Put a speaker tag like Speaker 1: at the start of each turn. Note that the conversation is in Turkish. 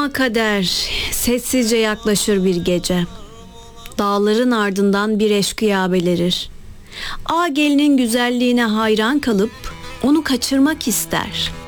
Speaker 1: Ama kader sessizce yaklaşır bir gece. Dağların ardından bir eşkıya belirir. Ağa gelinin güzelliğine hayran kalıp onu kaçırmak ister.